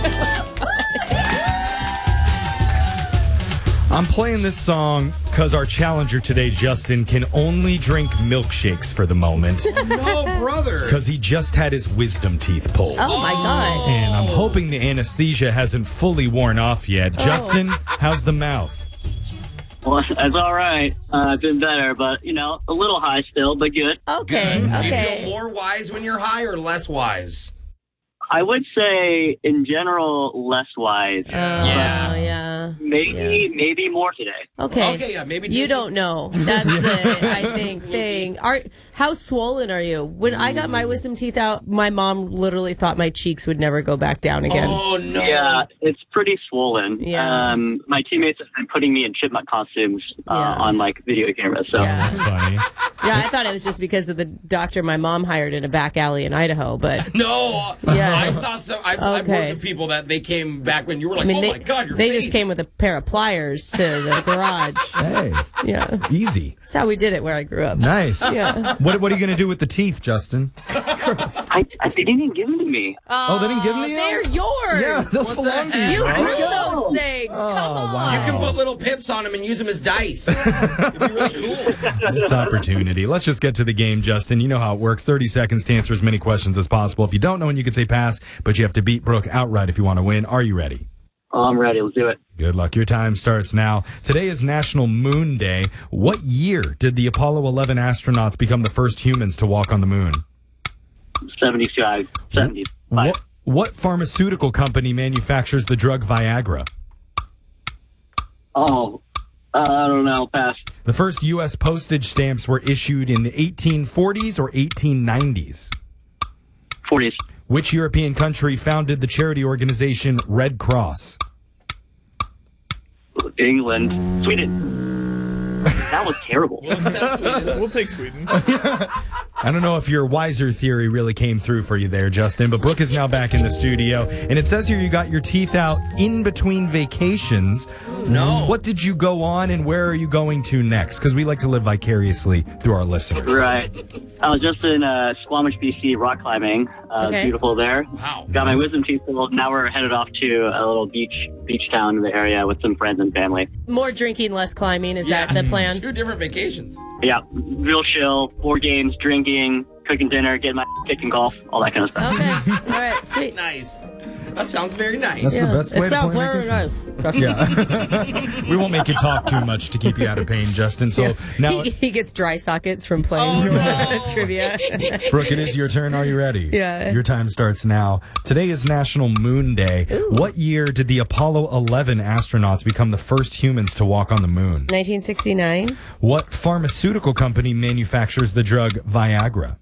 I'm playing this song because our challenger today, Justin, can only drink milkshakes for the moment. No, brother. Because he just had his wisdom teeth pulled. Oh, my God. And I'm hoping the anesthesia hasn't fully worn off yet. Justin, how's the mouth? Well, that's all right. I've been better, but, a little high still, but good. Okay, Do you okay. feel more wise when you're high or less wise? I would say, in general, less wise. Yeah. Maybe more today. Okay. Okay, yeah, maybe do You don't know. That's the, I think, thing. How swollen are you? When I got my wisdom teeth out, my mom literally thought my cheeks would never go back down again. Oh, no. Yeah, it's pretty swollen. Yeah. My teammates have been putting me in chipmunk costumes on, video cameras. So. Yeah. That's funny. Yeah, I thought it was just because of the doctor my mom hired in a back alley in Idaho, but No. Yeah. I saw some. I've worked with people that they came back when you were like, oh, my God, your they face. just came with a pair of pliers to the garage. Hey, Yeah. easy. That's how we did it where I grew up. Nice. Yeah. What are you going to do with the teeth, Justin? They didn't even give them to me. Oh, they didn't give them to you? They're yours. Yeah, those What belong the to heck? you. You right? grew those things. Oh, Come on. wow. You can put little pips on them and use them as dice. It'd be really cool. Missed opportunity. Let's just get to the game, Justin. You know how it works. 30 seconds to answer as many questions as possible. If you don't know, and you can say pass, but you have to beat Brooke outright if you want to win. Are you ready? I'm ready. Let's do it. Good luck. Your time starts now. Today is National Moon Day. What year did the Apollo 11 astronauts become the first humans to walk on the moon? 75. What pharmaceutical company manufactures the drug Viagra? Oh, I don't know. Pass. The first U.S. postage stamps were issued in the 1840s or 1890s? 40s. Which European country founded the charity organization Red Cross? England. Sweden. That was terrible. We'll take Sweden. I don't know if your wiser theory really came through for you there, Justin, but Brooke is now back in the studio. And it says here you got your teeth out in between vacations. No. What did you go on and where are you going to next? Because we like to live vicariously through our listeners. Right. I was just in Squamish, BC, rock climbing. Okay. Beautiful there. Wow. Got my wisdom teeth pulled. Now we're headed off to a little beach town in the area with some friends and family. More drinking, less climbing. Is that the plan? 2 different vacations. Yeah, real chill, board games, drinking, cooking dinner, getting my kick in golf, all that kind of stuff. Okay. All right. Sweet. Nice. That sounds very nice. That's the best way It to sounds play very vacation. nice. Yeah. We won't make you talk too much to keep you out of pain, Justin. So now, He gets dry sockets from playing trivia. Brooke, it is your turn. Are you ready? Yeah. Your time starts now. Today is National Moon Day. What year did the Apollo 11 astronauts become the first humans to walk on the moon? 1969. What pharmaceutical company manufactures the drug Viagra?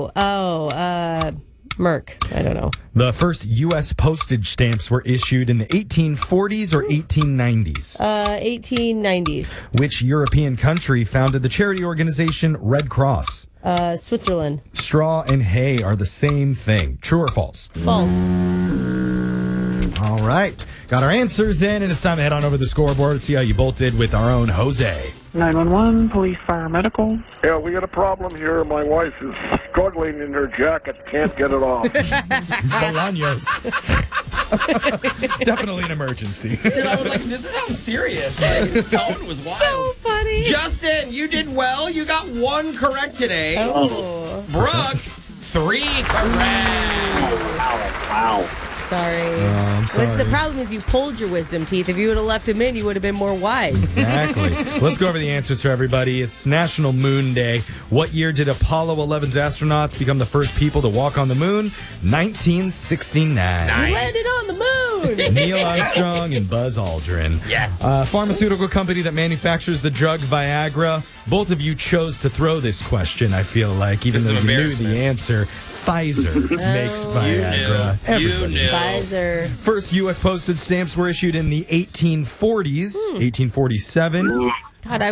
Merck. I don't know. The first U.S. postage stamps were issued in the 1840s or 1890s? 1890s. Which European country founded the charity organization Red Cross? Switzerland. Straw and hay are the same thing. True or false? False. All right. Got our answers in, and it's time to head on over the scoreboard and see how you both did with our own Jose. 911, police, fire, medical. Yeah, we got a problem here. My wife is struggling in her jacket, can't get it off. Bolaños. Definitely an emergency. Dude, I was like, this sounds serious. Like, his tone was wild. So funny. Justin, you did well. You got 1 correct today. Oh. Brooke, 3 correct. Wow. Sorry. I'm sorry. What's the problem is you pulled your wisdom teeth. If you would have left them in, you would have been more wise. Exactly. Let's go over the answers for everybody. It's National Moon Day. What year did Apollo 11's astronauts become the first people to walk on the moon? 1969. Nice. You landed on the moon. Neil Armstrong and Buzz Aldrin. Yes. Pharmaceutical company that manufactures the drug Viagra. Both of you chose to throw this question, I feel like, even This though is you knew embarrassment. the answer. Pfizer makes Viagra. You Everybody knew. Pfizer. First U.S. postage stamps were issued in the 1840s, 1847. God,